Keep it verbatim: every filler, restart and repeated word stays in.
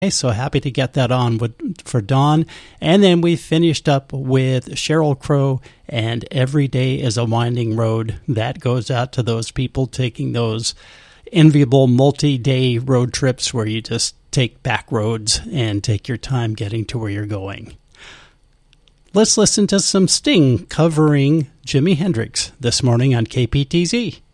So happy to get that on with, for Dawn. And then we finished up with Sheryl Crow and Every Day is a Winding Road. That goes out to those people taking those enviable multi-day road trips where you just take back roads and take your time getting to where you're going. Let's listen to some Sting covering Jimi Hendrix this morning on K P T Z.